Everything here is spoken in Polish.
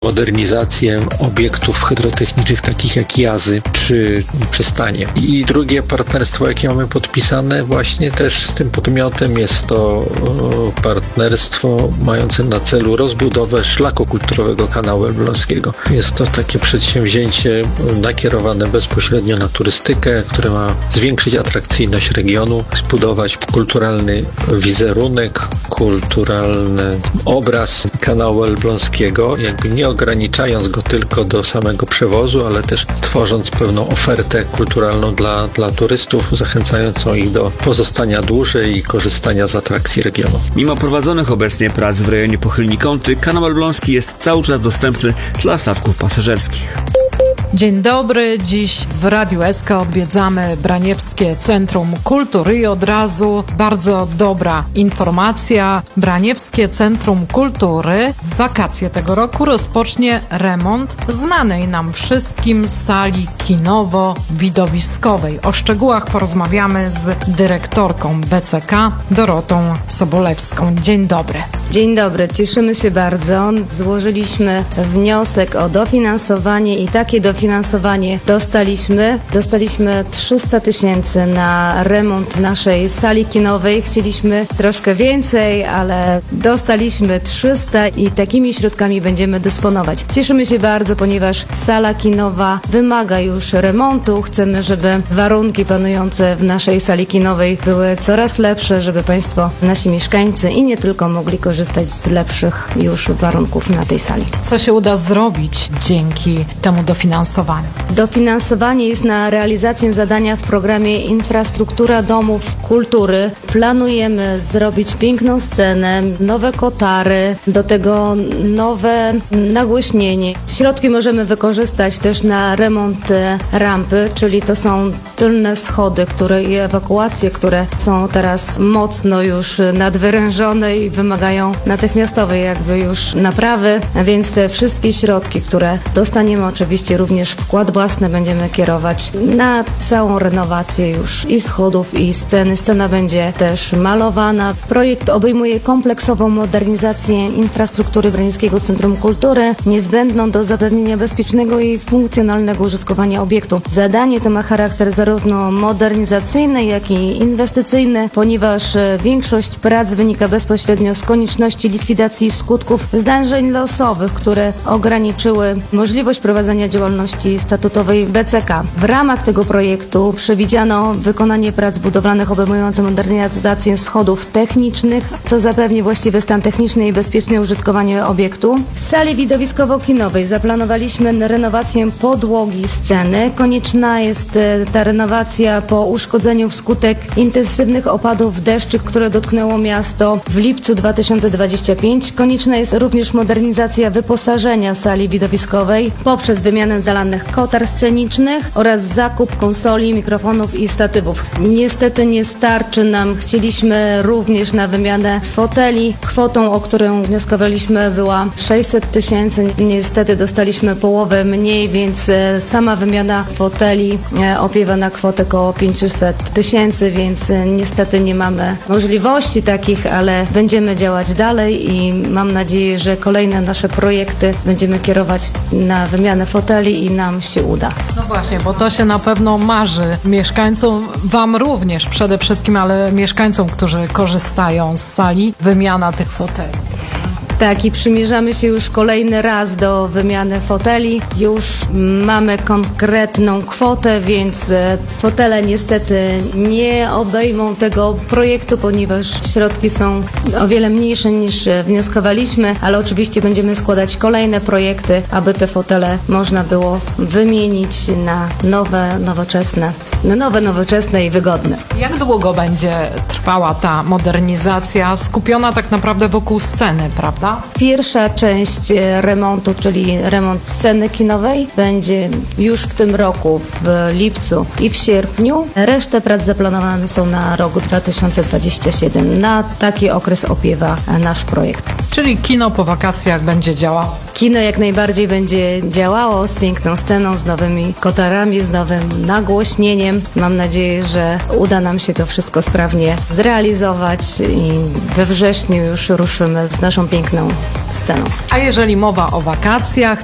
modernizację obiektów hydrotechnicznych takich jak jazy czy przystanie. I drugie partnerstwo, jakie mamy podpisane właśnie też z tym podmiotem, jest to partnerstwo mające na celu rozbudowę szlaku kulturowego Kanału Elbląskiego. Jest to takie przedsięwzięcie nakierowane bezpośrednio na turystykę, które ma zwiększyć atrakcyjność regionu, zbudować kulturalny wizerunek, kulturalny obraz Kanału Elbląskiego, jakby nie ograniczając go tylko do samego przewozu, ale też tworząc pewną ofertę kulturalną dla turystów, zachęcającą ich do pozostania dłużej i korzystania z atrakcji regionu. Mimo prowadzonych obecnie prac w rejonie Pochylni Kąty, Kanał Elbląski jest cały czas dostępny dla statków pasażerskich. Dzień dobry, dziś w Radiu SK odwiedzamy Braniewskie Centrum Kultury i od razu bardzo dobra informacja. Braniewskie Centrum Kultury w wakacje tego roku rozpocznie remont znanej nam wszystkim sali kinowo-widowiskowej. O szczegółach porozmawiamy z dyrektorką BCK Dorotą Sobolewską. Dzień dobry. Dzień dobry, cieszymy się bardzo. Złożyliśmy wniosek o dofinansowanie i takie dofinansowanie dostaliśmy. Dostaliśmy 300 000 na remont naszej sali kinowej. Chcieliśmy troszkę więcej, ale dostaliśmy 300 i takimi środkami będziemy dysponować. Cieszymy się bardzo, ponieważ sala kinowa wymaga już remontu. Chcemy, żeby warunki panujące w naszej sali kinowej były coraz lepsze, żeby Państwo, nasi mieszkańcy i nie tylko mogli korzystać z lepszych już warunków na tej sali. Co się uda zrobić dzięki temu dofinansowaniu? Dofinansowanie jest na realizację zadania w programie Infrastruktura Domów Kultury. Planujemy zrobić piękną scenę, nowe kotary, do tego nowe nagłośnienie. Środki możemy wykorzystać też na remont rampy, czyli to są tylne schody, i ewakuacje, które są teraz mocno już nadwyrężone i wymagają natychmiastowej jakby już naprawy, więc te wszystkie środki, które dostaniemy, oczywiście również wkład własny będziemy kierować na całą renowację już i schodów, i sceny. Scena będzie też malowana. Projekt obejmuje kompleksową modernizację infrastruktury Braniewskiego Centrum Kultury, niezbędną do zapewnienia bezpiecznego i funkcjonalnego użytkowania obiektu. Zadanie to ma charakter zarówno modernizacyjny, jak i inwestycyjny, ponieważ większość prac wynika bezpośrednio z konieczności likwidacji skutków zdarzeń losowych, które ograniczyły możliwość prowadzenia działalności statutowej BCK. W ramach tego projektu przewidziano wykonanie prac budowlanych obejmujących modernizację schodów technicznych, co zapewni właściwy stan techniczny i bezpieczne użytkowanie obiektu. W sali widowiskowo-kinowej zaplanowaliśmy renowację podłogi sceny. Konieczna jest ta renowacja po uszkodzeniu wskutek intensywnych opadów deszczy, które dotknęło miasto w lipcu 2025. Konieczna jest również modernizacja wyposażenia sali widowiskowej poprzez wymianę zalanych kotar scenicznych oraz zakup konsoli, mikrofonów i statywów. Niestety nie starczy nam. Chcieliśmy również na wymianę foteli. Kwotą, o którą wnioskowaliśmy, była 600 000. Niestety dostaliśmy połowę mniej, więc sama wymiana foteli opiewa na kwotę około 500 000, więc niestety nie mamy możliwości takich, ale będziemy działać dalej i mam nadzieję, że kolejne nasze projekty będziemy kierować na wymianę foteli i nam się uda. No właśnie, bo to się na pewno marzy mieszkańcom, Wam również przede wszystkim, ale mieszkańcom, którzy korzystają z sali, wymiana tych foteli. Tak, i przymierzamy się już kolejny raz do wymiany foteli. Już mamy konkretną kwotę, więc fotele niestety nie obejmą tego projektu, ponieważ środki są o wiele mniejsze niż wnioskowaliśmy, ale oczywiście będziemy składać kolejne projekty, aby te fotele można było wymienić na nowe, nowoczesne i wygodne. Jak długo będzie trwała ta modernizacja, skupiona tak naprawdę wokół sceny, prawda? Pierwsza część remontu, czyli remont sceny kinowej, będzie już w tym roku, w lipcu i w sierpniu. Resztę prac zaplanowane są na rok 2027. Na taki okres opiewa nasz projekt. Czyli kino po wakacjach będzie działało. Kino jak najbardziej będzie działało z piękną sceną, z nowymi kotarami, z nowym nagłośnieniem. Mam nadzieję, że uda nam się to wszystko sprawnie zrealizować i we wrześniu już ruszymy z naszą piękną sceną. A jeżeli mowa o wakacjach,